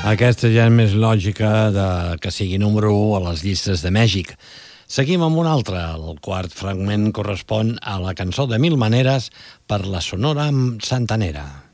Aquesta ja és més lògica que sigui número 1 a les llistes de Mèxic. Seguim amb un altre. El quart fragment correspon a la cançó de Mil Maneres per la Sonora Santanera.